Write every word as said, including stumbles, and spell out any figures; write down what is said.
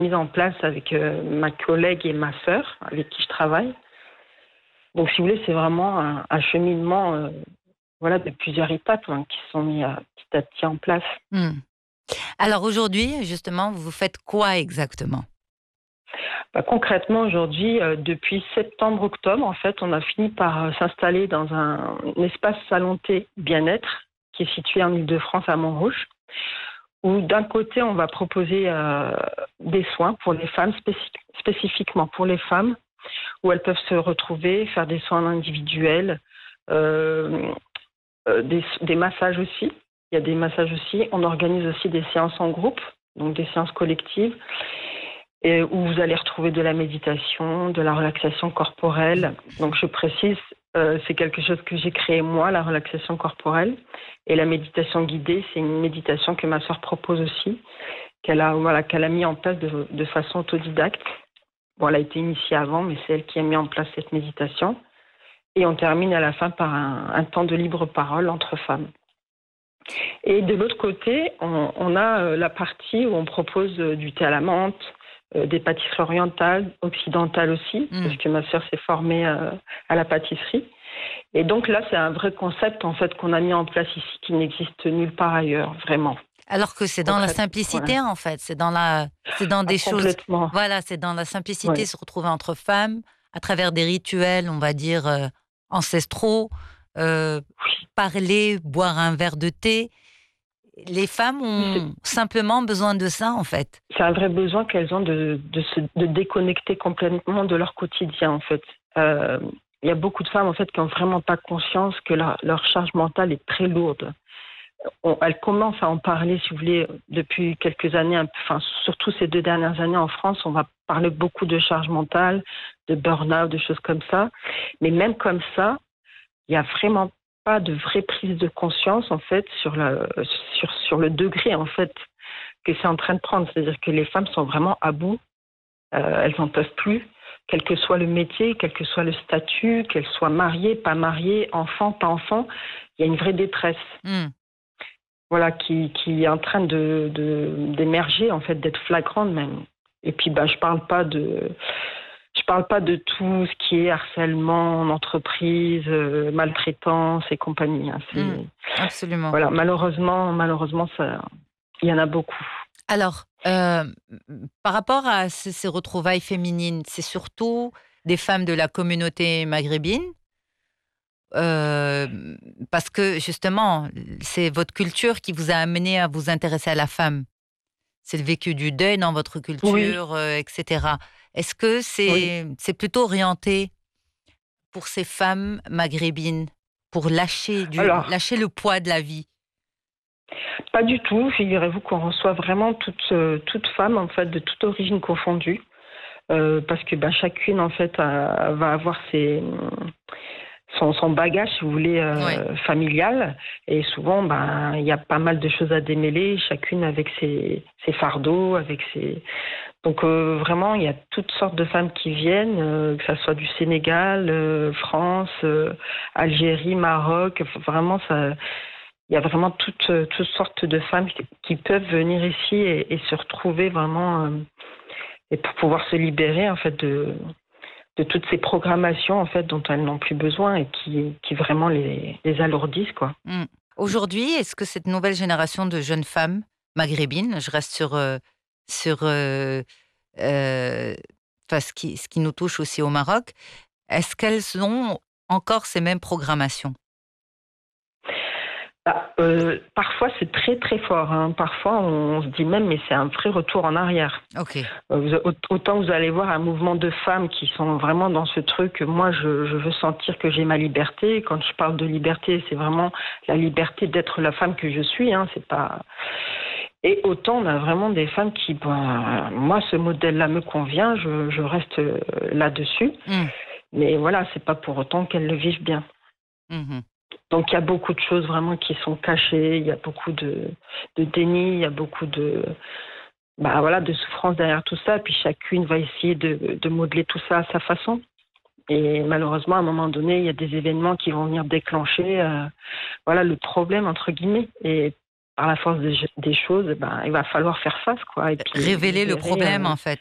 mise en place avec euh, ma collègue et ma sœur, avec qui je travaille. Donc, si vous voulez, c'est vraiment un, un cheminement euh, voilà, de plusieurs étapes hein, qui sont mis à, petit à petit en place. Mmh. Alors aujourd'hui, justement, vous faites quoi exactement? Bah, concrètement, aujourd'hui, euh, depuis septembre-octobre, en fait, on a fini par euh, s'installer dans un, un espace salon-thé bien-être qui est situé en Île-de-France à Montrouge, où d'un côté, on va proposer euh, des soins pour les femmes, spécif- spécifiquement pour les femmes, où elles peuvent se retrouver, faire des soins individuels, euh, euh, des, des massages aussi. Il y a des massages aussi. On organise aussi des séances en groupe, donc des séances collectives, et où vous allez retrouver de la méditation, de la relaxation corporelle. Donc je précise, euh, c'est quelque chose que j'ai créé moi, la relaxation corporelle. Et la méditation guidée, c'est une méditation que ma sœur propose aussi, qu'elle a, voilà, qu'elle a mis en place de, de façon autodidacte. Bon, elle a été initiée avant, mais c'est elle qui a mis en place cette méditation. Et on termine à la fin par un, un temps de libre parole entre femmes. Et de l'autre côté, on, on a euh, la partie où on propose euh, du thé à la menthe, euh, des pâtisseries orientales, occidentales aussi, Mmh. parce que ma sœur s'est formée euh, à la pâtisserie. Et donc là, c'est un vrai concept en fait qu'on a mis en place ici, qui n'existe nulle part ailleurs, vraiment. Alors que c'est dans la Concrètement, voilà. simplicité, en fait, c'est dans la c'est dans Ah, des choses complètement. voilà, c'est dans la simplicité, Ouais. se retrouver entre femmes, à travers des rituels, on va dire, heu, ancestraux, heu, parler, boire un verre de thé. Les femmes Oui, c'est, ont simplement besoin de ça, en fait. c'est un vrai besoin qu'elles ont de, de se de déconnecter complètement de leur quotidien, en fait. Euh, Il y a beaucoup de femmes, en fait, qui n'ont vraiment pas conscience que leur, leur charge mentale est très lourde. On, elles commencent à en parler, si vous voulez, depuis quelques années, un peu- enfin, surtout ces deux dernières années en France, on va parler beaucoup de charge mentale, de burn-out, de choses comme ça. Mais même comme ça, il n'y a vraiment pas de vraie prise de conscience, en fait, sur, la, sur, sur le degré, en fait, que c'est en train de prendre. C'est-à-dire que les femmes sont vraiment à bout, euh, elles n'en peuvent plus, quel que soit le métier, quel que soit le statut, qu'elles soient mariées, pas mariées, enfants, pas enfants, il y a une vraie détresse. Mmh. Voilà, qui, qui est en train de, de, d'émerger, en fait, d'être flagrante même. Et puis, bah, je parle pas de, je parle pas de tout ce qui est harcèlement en entreprise, euh, maltraitance et compagnie. Hein. Mmh. C'est, Absolument. voilà, malheureusement, malheureusement, ça, il y en a beaucoup. Alors, heu, mmh, par rapport à ces ces retrouvailles féminines, c'est surtout des femmes de la communauté maghrébine? Hem, parce que justement, c'est votre culture qui vous a amené à vous intéresser à la femme. C'est le vécu du deuil dans votre Oui, culture, heu, et cetera. Est-ce que oui. c'est c'est plutôt orienté pour ces femmes maghrébines, pour lâcher du Alors, lâcher le poids de la vie? pas du tout. Figurez-vous qu'on reçoit vraiment toutes, euh, toutes femmes, en fait, de toute origine confondue. Euh, parce que ben, chacune, en fait, a- va avoir ses, son, son bagage, si vous voulez, Oui. euh, familial. Et souvent, ben, il y a pas mal de choses à démêler, chacune avec ses, ses fardeaux, avec ses... Donc euh, vraiment, il y a toutes sortes de femmes qui viennent, euh, que ça soit du Sénégal, euh, France, euh, Algérie, Maroc. Vraiment, ça, il y a vraiment toutes, euh, toutes sortes de femmes qui, qui peuvent venir ici et, et se retrouver vraiment, euh, et pour pouvoir se libérer en fait de, de toutes ces programmations en fait dont elles n'ont plus besoin et qui, qui vraiment les, les alourdissent quoi. Mmh. Aujourd'hui, est-ce que cette nouvelle génération de jeunes femmes maghrébines, je reste sur, heu, sur, heu heu, enfin ce qui ce qui nous touche aussi au Maroc, est-ce qu'elles ont encore ces mêmes programmations? Bah, euh, parfois c'est très très fort. Hein. Parfois on se dit même mais c'est un vrai retour en arrière. OK. Euh, vous- autant vous allez voir un mouvement de femmes qui sont vraiment dans ce truc. Moi je, je veux sentir que j'ai ma liberté. Quand je parle de liberté, c'est vraiment la liberté d'être la femme que je suis. Hein. C'est pas. Et autant on a vraiment des femmes qui, ben, moi ce modèle-là me convient. Je, je reste euh, là-dessus. Mmh. Mais voilà, c'est pas pour autant qu'elles le vivent bien. Mmh. Donc il y a beaucoup de choses vraiment qui sont cachées, il y a beaucoup de, de déni, il y a beaucoup de, bah, voilà, de souffrance derrière tout ça. Puis chacune va essayer de, de modeler tout ça à sa façon. Et malheureusement, à un moment donné, il y a des événements qui vont venir déclencher euh, voilà, le problème, entre guillemets. Et par la force des, des choses, ben, il va falloir faire face, quoi. Et puis Révéler le libérer, problème, euh, en fait.